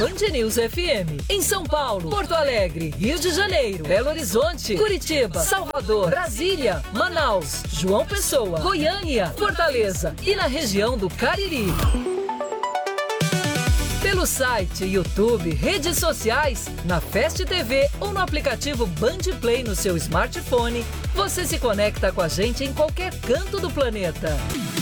Band News FM. Em São Paulo, Porto Alegre, Rio de Janeiro, Belo Horizonte, Curitiba, Salvador, Brasília, Manaus, João Pessoa, Goiânia, Fortaleza e na região do Cariri. Pelo site, YouTube, redes sociais, na Fast TV ou no aplicativo Band Play no seu smartphone, você se conecta com a gente em qualquer canto do planeta.